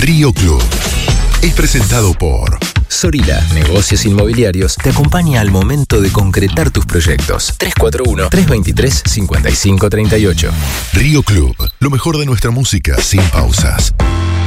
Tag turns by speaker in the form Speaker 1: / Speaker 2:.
Speaker 1: Río Club es presentado por
Speaker 2: Sorila Negocios Inmobiliarios te acompaña al momento de concretar tus proyectos. 341-323-5538.
Speaker 1: Río Club, lo mejor de nuestra música sin pausas.